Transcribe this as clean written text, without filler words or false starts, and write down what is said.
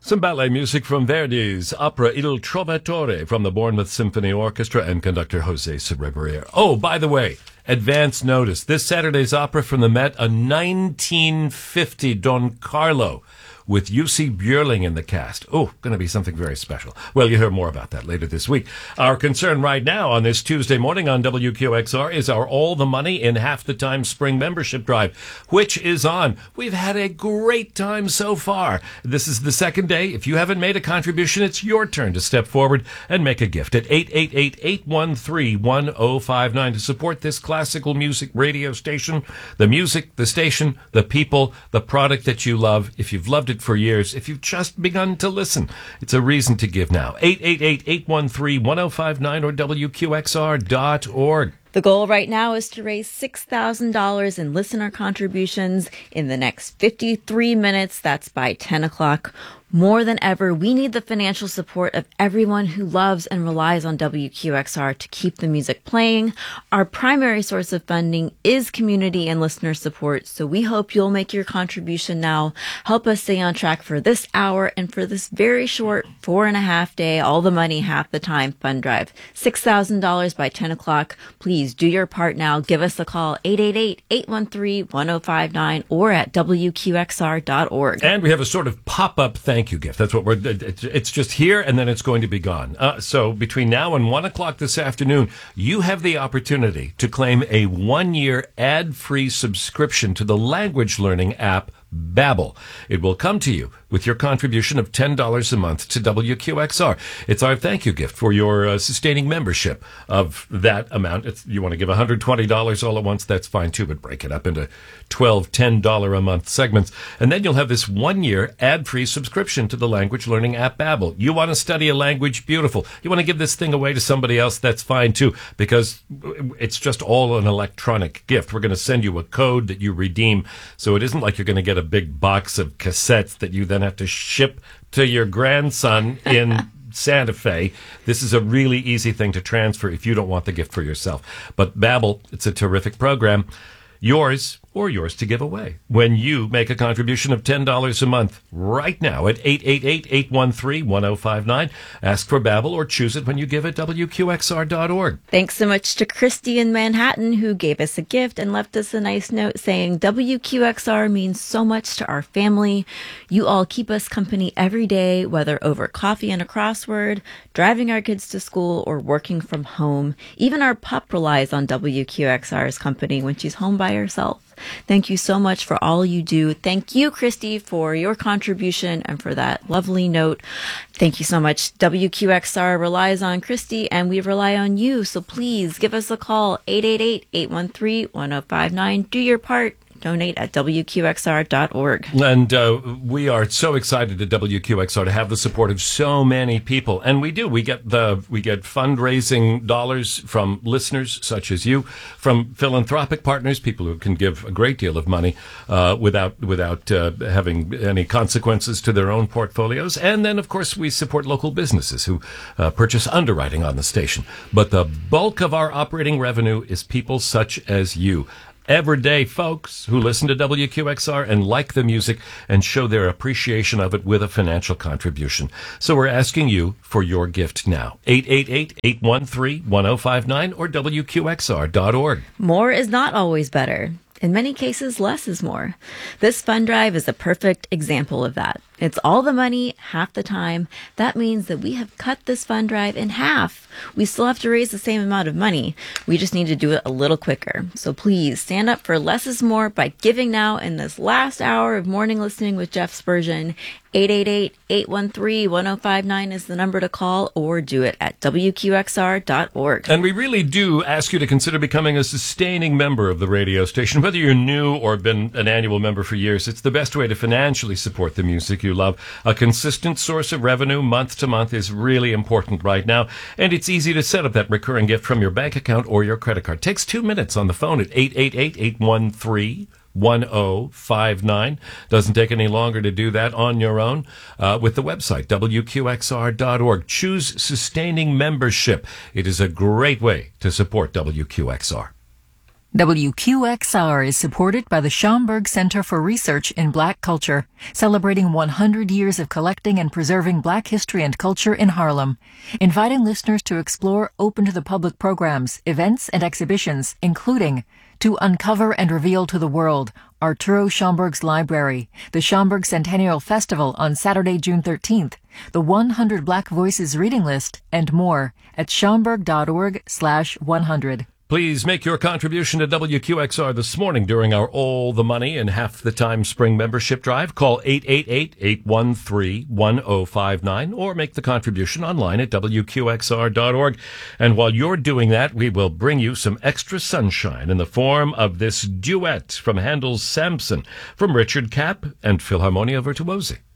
Some ballet music from Verdi's opera Il Trovatore from the Bournemouth Symphony Orchestra and conductor Jose Cerebrier. Oh, by the way, advance notice. This Saturday's opera from the Met, a 1950 Don Carlo with Jussi Björling in the cast. Oh, going to be something very special. Well, you'll hear more about that later this week. Our concern right now on this Tuesday morning on WQXR is our All the Money in Half the Time Spring Membership Drive, which is on. We've had a great time so far. This is the second day. If you haven't made a contribution, it's your turn to step forward and make a gift at 888-813-1059 to support this classical music radio station, the music, the station, the people, the product that you love. If you've loved it for years, if you've just begun to listen, it's a reason to give now. 888-813-1059 or WQXR.org. The goal right now is to raise $6,000 in listener contributions in the next 53 minutes. That's by 10 o'clock. More than ever, we need the financial support of everyone who loves and relies on WQXR to keep the music playing. Our primary source of funding is community and listener support, so we hope you'll make your contribution now. Help us stay on track for this hour and for this very short 4.5 day All the Money Half the Time fund drive. $6,000 by 10 o'clock. Please do your part now. Give us a call, 888-813-1059 or at WQXR.org. And we have a sort of pop-up thank you gift. That's what it's just here and then it's going to be gone. So between now and 1 o'clock this afternoon, you have the opportunity to claim a 1-year ad-free subscription to the language learning app Babbel. It will come to you with your contribution of $10 a month to WQXR. It's our thank you gift for your sustaining membership of that amount. You want to give $120 all at once, that's fine too, but break it up into 12 $10 a month segments. And then you'll have this 1-year ad-free subscription to the language learning app Babbel. You want to study a language, beautiful. You want to give this thing away to somebody else, that's fine too, because it's just all an electronic gift. We're going to send you a code that you redeem, so it isn't like you're going to get a big box of cassettes that you then have to ship to your grandson in Santa Fe. This is a really easy thing to transfer if you don't want the gift for yourself. But Babbel, it's a terrific program. Yours or yours to give away when you make a contribution of $10 a month right now at 888-813-1059. Ask for Babbel or choose it when you give at WQXR.org. Thanks so much to Christy in Manhattan who gave us a gift and left us a nice note saying WQXR means so much to our family. You all keep us company every day, whether over coffee and a crossword, driving our kids to school, or working from home. Even our pup relies on WQXR's company when she's home by herself. Thank you so much for all you do. Thank you, Christy, for your contribution and for that lovely note. Thank you so much. WQXR relies on Christy and we rely on you. So please give us a call, 888-813-1059. Do your part. Donate at WQXR.org. And we are so excited at WQXR to have the support of so many people. And we do. We get fundraising dollars from listeners such as you, from philanthropic partners, people who can give a great deal of money without having any consequences to their own portfolios. And then, of course, we support local businesses who purchase underwriting on the station. But the bulk of our operating revenue is people such as you. Everyday folks who listen to WQXR and like the music and show their appreciation of it with a financial contribution. So we're asking you for your gift now. 888-813-1059 or WQXR.org. More is not always better. In many cases, less is more. This fund drive is a perfect example of that. It's all the money, half the time. That means that we have cut this fund drive in half. We still have to raise the same amount of money. We just need to do it a little quicker. So please stand up for less is more by giving now in this last hour of morning listening with Jeff Spurgeon. 888-813-1059 is the number to call, or do it at WQXR.org. And we really do ask you to consider becoming a sustaining member of the radio station. Whether you're new or been an annual member for years, it's the best way to financially support the music you love. A consistent source of revenue month to month is really important right now, and it's easy to set up that recurring gift from your bank account or your credit card. It takes 2 minutes on the phone at 888-813-1059. Doesn't take any longer to do that on your own with the website, WQXR.org. Choose sustaining membership. It is a great way to support WQXR. WQXR is supported by the Schomburg Center for Research in Black Culture, celebrating 100 years of collecting and preserving Black history and culture in Harlem, inviting listeners to explore open-to-the-public programs, events, and exhibitions, including To Uncover and Reveal to the World, Arturo Schomburg's Library, the Schomburg Centennial Festival on Saturday, June 13th, the 100 Black Voices Reading List, and more at schomburg.org/100. Please make your contribution to WQXR this morning during our All the Money and Half the Time Spring membership drive. Call 888-813-1059 or make the contribution online at WQXR.org. And while you're doing that, we will bring you some extra sunshine in the form of this duet from Handel's Samson from Richard Kapp and Philharmonia Virtuosi.